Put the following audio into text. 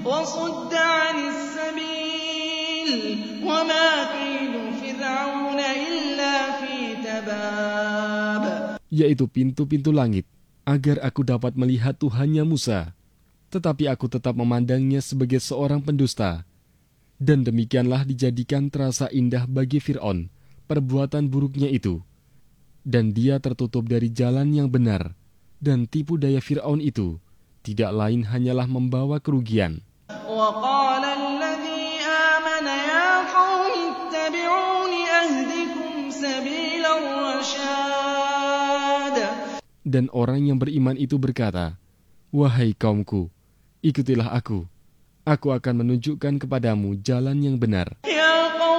وَصُدَّ عَنِ السَّبِيلِ وَمَا كَيْدُ فِرْعَوْنَ إِلَّا فِي تَبَابٍ. Yaitu pintu-pintu langit, agar aku dapat melihat Tuhannya Musa. Tetapi aku tetap memandangnya sebagai seorang pendusta. Dan demikianlah dijadikan terasa indah bagi Fir'aun perbuatan buruknya itu. Dan dia tertutup dari jalan yang benar. Dan tipu daya Fir'aun itu tidak lain hanyalah membawa kerugian. وَقَالَ الَّذِي آمَنَ يَا قَوْمِ اتَّبِعُونِ أَهْدِكُمْ سَبِيلَ الرَّشَادِ. Dan orang yang beriman itu berkata, "Wahai kaumku, ikutilah aku. Aku akan menunjukkan kepadamu jalan yang benar."